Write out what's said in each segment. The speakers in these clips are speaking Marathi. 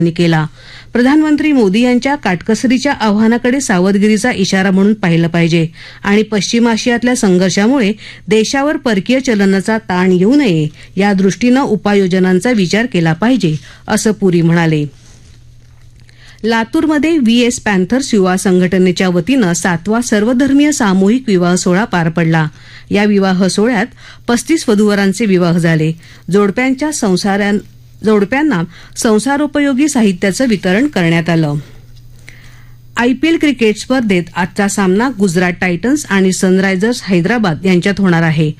केला. प्रधानमंत्री मोदी यांच्या काटकसरीच्या आव्हानाकडे सावधगिरीचा इशारा म्हणून पाहिलं पाहिजे आणि पश्चिम आशियातल्या संघर्षामुळे देशावर परकीय चलनाचा ताण येऊ नये या दृष्टीनं उपाययोजनांचा विचार केला पाहिजे, असं पुरी म्हणाले. लातूरमध्ये व्हीएस पॅन्थर्स युवा संघटनेच्या वतीनं 7वा सर्वधर्मीय सामूहिक विवाह सोहळा पार पडला. या विवाह सोहळ्यात 35 वधूवरांचे विवाह झाले. जोडप्यांना संसारोपयोगी साहित्याचं वितरण करण्यात आलं. आयपीएल क्रिकेट स्पर्धेत आजचा सामना गुजरात टायटन्स आणि सनरायझर्स हैदराबाद यांच्यात होणार आहे.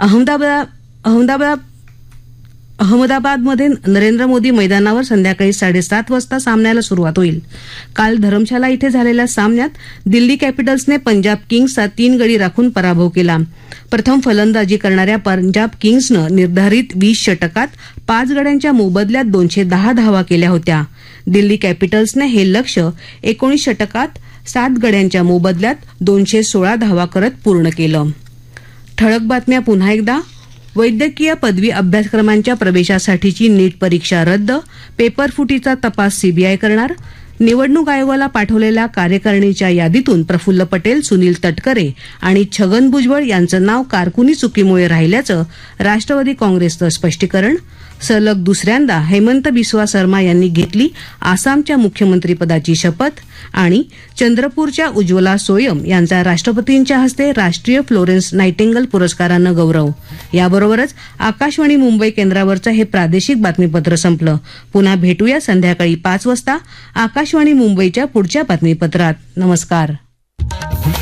अहमदाबादमध्ये नरेंद्र मोदी मैदानावर संध्याकाळी 7:30 वाजता सामन्याला सुरुवात होईल. काल धरमशाला इथे झालेल्या सामन्यात दिल्ली कॅपिटल्सने पंजाब किंग्सचा 3 गडी राखून पराभव केला. प्रथम फलंदाजी करणाऱ्या पंजाब किंग्सनं निर्धारित 20 षटकात 5 गड्यांच्या मोबदल्यात 210 धावा केल्या होत्या. दिल्ली कॅपिटल्सने हे लक्ष्य 19 षटकात 7 गड्यांच्या मोबदल्यात 216 धावा करत पूर्ण केलं. ठळक बातम्या पुन्हा एकदा. वैद्यकीय पदवी अभ्यासक्रमांच्या प्रवेशासाठीची नीट परीक्षा रद्द. पेपरफुटीचा तपास सीबीआय करणार. निवडणूक आयोगाला पाठवलेल्या कार्यकारिणीच्या यादीतून प्रफुल्ल पटेल, सुनील तटकरे आणि छगन भुजबळ यांचं नाव कारकुनी चुकीमुळे राहिल्याचं राष्ट्रवादी काँग्रेसचं स्पष्टीकरण. सलग दुसऱ्यांदा हेमंत बिस्वा शर्मा यांनी घेतली आसामच्या मुख्यमंत्रीपदाची शपथ. आणि चंद्रपूरच्या उज्ज्वला सोयम यांचा राष्ट्रपतींच्या हस्ते राष्ट्रीय फ्लोरेन्स नायटिंगल पुरस्कारानं गौरव. याबरोबरच आकाशवाणी मुंबई केंद्रावरचं हे प्रादेशिक बातमीपत्र संपलं. पुन्हा भेटूया संध्याकाळी 5 वाजता आकाशवाणी मुंबईच्या पुढच्या बातमीपत्रात. नमस्कार.